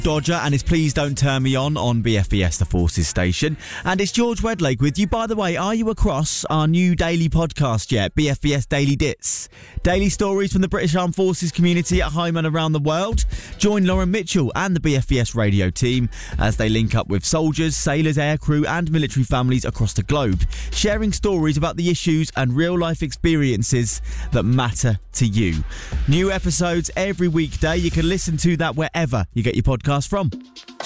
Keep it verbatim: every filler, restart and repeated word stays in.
Dodger and it's Please Don't Turn Me On on B F B S, the Forces station. And it's George Wedlake with you. By the way, are you across our new daily podcast yet? B F B S Daily Dits. Daily stories from the British Armed Forces community at home and around the world. Join Lauren Mitchell and the B F B S radio team as they link up with soldiers, sailors, aircrew and military families across the globe, sharing stories about the issues and real-life experiences that matter to you. New episodes every weekday. You can listen to that wherever you get your podcast from.